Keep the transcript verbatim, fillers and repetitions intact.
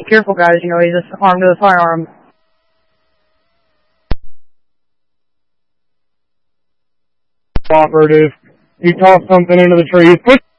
Be careful, guys. You know, he's just armed with a firearm. Cooperative. You tossed something into the trees. Put